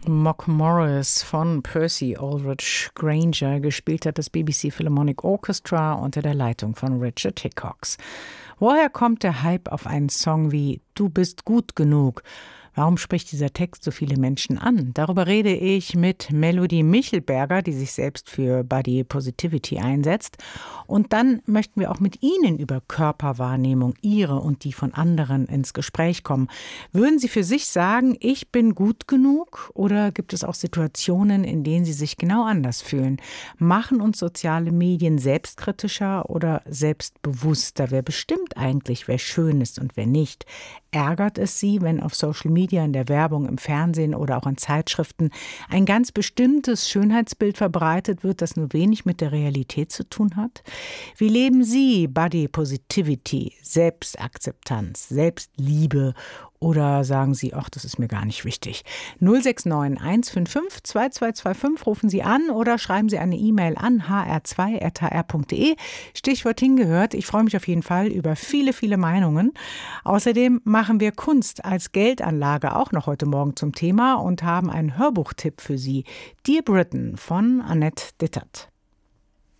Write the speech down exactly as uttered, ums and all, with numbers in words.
Mock Morris von Percy Aldrich Granger, gespielt hat das B B C Philharmonic Orchestra unter der Leitung von Richard Hickox. Woher kommt der Hype auf einen Song wie »Du bist gut genug«? Warum spricht dieser Text so viele Menschen an? Darüber rede ich mit Melodie Michelberger, die sich selbst für Body Positivity einsetzt. Und dann möchten wir auch mit Ihnen über Körperwahrnehmung, Ihre und die von anderen, ins Gespräch kommen. Würden Sie für sich sagen, ich bin gut genug? Oder gibt es auch Situationen, in denen Sie sich genau anders fühlen? Machen uns soziale Medien selbstkritischer oder selbstbewusster? Wer bestimmt eigentlich, wer schön ist und wer nicht? Ärgert es Sie, wenn auf Social Media, in der Werbung, im Fernsehen oder auch in Zeitschriften ein ganz bestimmtes Schönheitsbild verbreitet wird, das nur wenig mit der Realität zu tun hat? Wie leben Sie Body Positivity, Selbstakzeptanz, Selbstliebe? Oder sagen Sie, ach, das ist mir gar nicht wichtig. null sechs neun eins fünf fünf zwei zwei zwei fünf rufen Sie an oder schreiben Sie eine E-Mail an h r zwei at h r punkt d e. Stichwort hingehört. Ich freue mich auf jeden Fall über viele, viele Meinungen. Außerdem machen wir Kunst als Geldanlage auch noch heute Morgen zum Thema und haben einen Hörbuchtipp für Sie. Dear Britain von Annette Dittert.